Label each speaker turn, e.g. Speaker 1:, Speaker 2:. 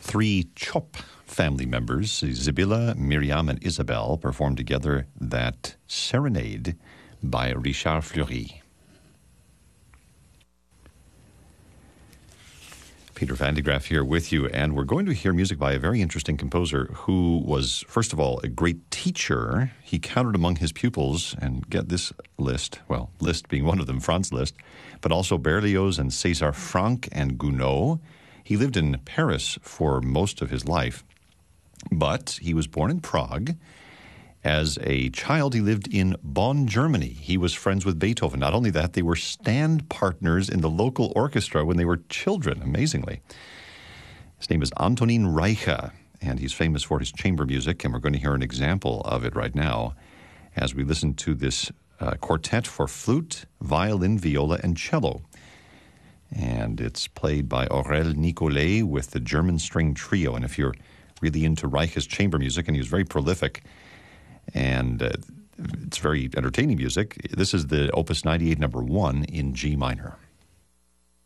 Speaker 1: Three Chop family members, Sibylla, Miriam, and Isabel, performed together that Serenade by Richard Fleury. Peter Van de Graaff here with you, and we're going to hear music by a very interesting composer who was, first of all, a great teacher. He counted among his pupils, and get this list, well, Liszt being one of them, Franz Liszt, but also Berlioz and César Franck and Gounod. He lived in Paris for most of his life, but he was born in Prague. As a child, he lived in Bonn, Germany. He was friends with Beethoven. Not only that, they were stand partners in the local orchestra when they were children, amazingly. His name is Antonín Reicha, and he's famous for his chamber music, and we're going to hear an example of it right now as we listen to this quartet for flute, violin, viola, and cello. And it's played by Aurel Nicolet with the German String Trio. And if you're really into Reicha's chamber music, and he was very prolific, and it's very entertaining music, this is the Opus 98 number 1 in G minor.